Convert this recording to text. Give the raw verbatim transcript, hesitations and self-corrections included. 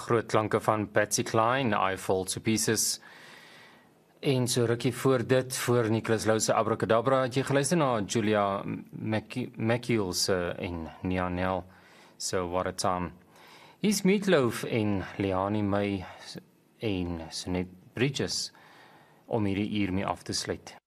groot klanke van Patsy Cline, I Fall to Pieces. En so rukkie voor dit, voor Nicholas Lou se Abracadabra, het jy geluister na Julia McKeel se en Nia Nel, so What a Time. Hier's Meatloaf en Leanne May en Sonnet Bridges om hierdie uur mee af te sluit.